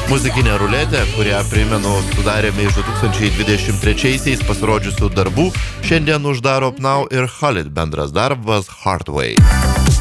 Muzikinė ruletė, kurią, primenu, sudarėme iš 2023-aisiais pasirodžiusių darbų, šiandien uždaro Pnau ir Khalid bendras darbas Hard Way.